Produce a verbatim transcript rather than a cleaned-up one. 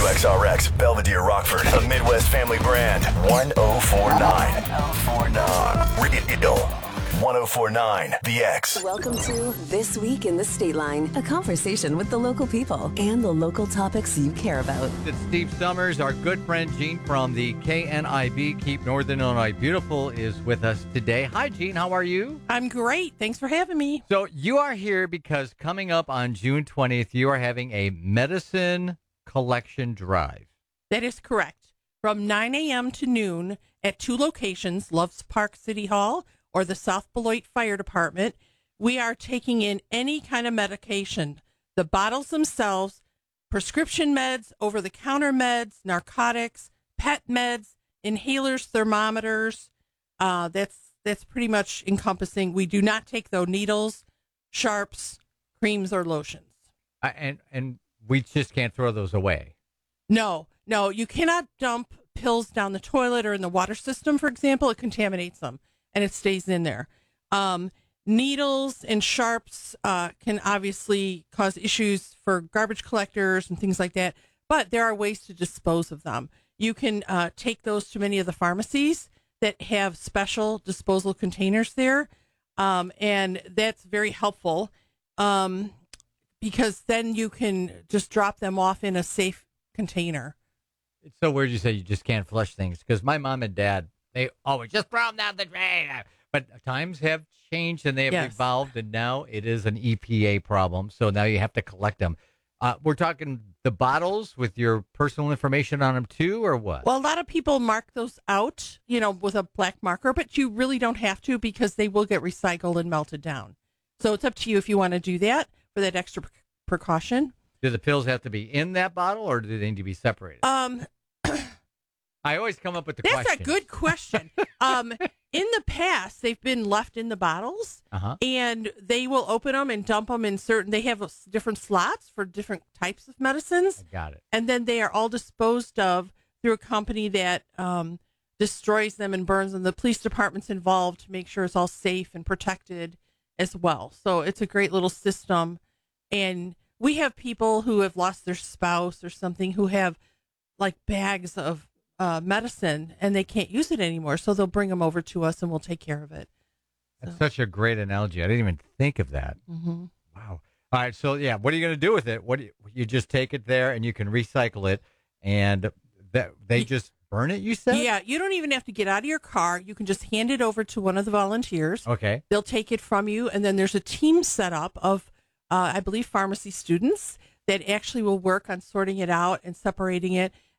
X R X, Belvedere, Rockford, a Midwest family brand. one oh four point nine. one oh four point nine. Real. one oh four point nine. The X. Welcome to This Week in the State Line, a conversation with the local people and the local topics you care about. It's Steve Summers, our good friend Gene from the K N I B Keep Northern Illinois Beautiful is with us today. Hi, Gene. How are you? I'm great. Thanks for having me. So you are here because coming up on June twentieth, you are having a medicine collection drive. That is correct. From nine a.m. to noon at two locations, Loves Park City Hall or the South Beloit Fire Department, we are taking in any kind of medication. The bottles themselves, prescription meds, over-the-counter meds, narcotics, pet meds, inhalers, thermometers. Uh, that's that's pretty much encompassing. We do not take, though, needles, sharps, creams, or lotions. Uh, and and we just can't throw those away. No, no, you cannot dump pills down the toilet or in the water system, for example. It contaminates them, and it stays in there. Um, needles and sharps uh, can obviously cause issues for garbage collectors and things like that, but there are ways to dispose of them. You can uh, take those to many of the pharmacies that have special disposal containers there, um, and that's very helpful um, because then you can just drop them off in a safe container. It's so weird you say you just can't flush things, because my mom and dad, they always just throw them down the drain. But times have changed and they have Yes. evolved, and now it is an E P A problem. So now you have to collect them. Uh, we're talking the bottles with your personal information on them too, or what? Well, a lot of people mark those out, you know, with a black marker, but you really don't have to because they will get recycled and melted down. So it's up to you if you want to do that for that extra pre- precaution. Do the pills have to be in that bottle, or do they need to be separated? Um, I always come up with the that's question. a good question. um, in the past, they've been left in the bottles, Uh-huh. and they will open them and dump them in certain. They have s- different slots for different types of medicines, I got it. and then they are all disposed of through a company that um, destroys them and burns them. The police department's involved to make sure it's all safe and protected as well. So it's a great little system, and we have people who have lost their spouse or something who have like bags of uh, medicine and they can't use it anymore. So they'll bring them over to us and we'll take care of it. That's such a great analogy. I didn't even think of that. Mm-hmm. Wow. All right. So, yeah, what are you going to do with it? What do you, you just take it there and you can recycle it, and that they just burn it, you said? Yeah, you don't even have to get out of your car. You can just hand it over to one of the volunteers. Okay. They'll take it from you, and then there's a team set up of, uh, I believe, pharmacy students that actually will work on sorting it out and separating it.